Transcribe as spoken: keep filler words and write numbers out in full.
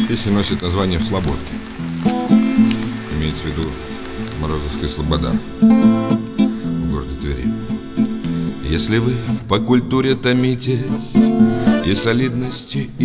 Песня носит название «Слободки». Имеется в виду Морозовская слобода в городе Твери. Если вы по культуре томитесь и солидности,